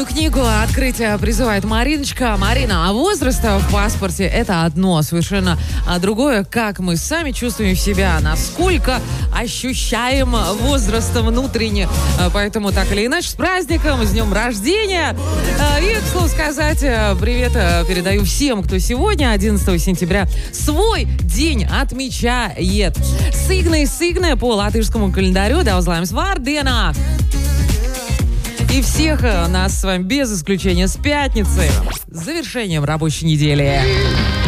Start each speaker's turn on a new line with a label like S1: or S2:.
S1: Черную книгу открыть призывает Мариночка. Марина, а возраст в паспорте — это одно, совершенно другое. Как мы сами чувствуем себя, насколько ощущаем возраст внутренне. Поэтому так или иначе, с праздником, с днем рождения. И, к слову сказать, привет передаю всем, кто сегодня, 11 сентября, свой день отмечает. Сигны по латышскому календарю, Даузлаймс Вардена. И всех нас с вами без исключения с пятницы, с завершением рабочей недели.